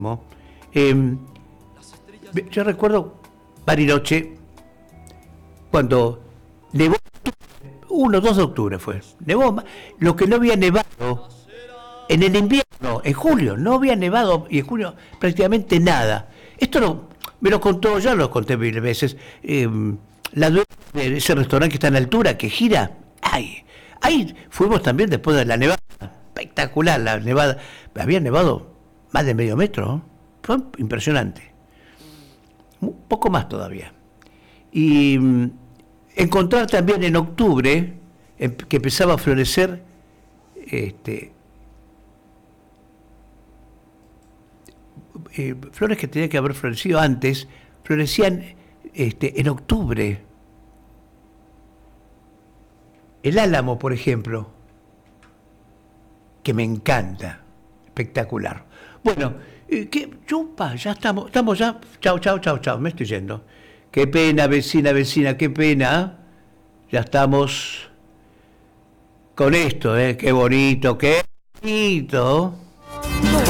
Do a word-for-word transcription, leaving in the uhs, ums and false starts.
¿no? Eh, yo recuerdo Bariloche cuando nevó, uno dos de octubre fue, nevó ma- lo que no había nevado en el invierno, en julio, no había nevado y en junio prácticamente nada. Esto no, me lo contó, ya lo conté mil veces, eh, la dueña de ese restaurante que está en altura, que gira, ay, ahí fuimos también después de la nevada, espectacular la nevada, había nevado más de medio metro, ¿no? Fue impresionante, un poco más todavía. Y mm, encontrar también en octubre, em- que empezaba a florecer, este, eh, flores que tenían que haber florecido antes, florecían este, en octubre. El álamo, por ejemplo, que me encanta, espectacular. Bueno, eh, ¿qué? Chupa, ya estamos, estamos ya, chao, chao, chao, chao, me estoy yendo. Qué pena, vecina, vecina, qué pena. Ya estamos con esto, ¿eh? Qué bonito, qué bonito.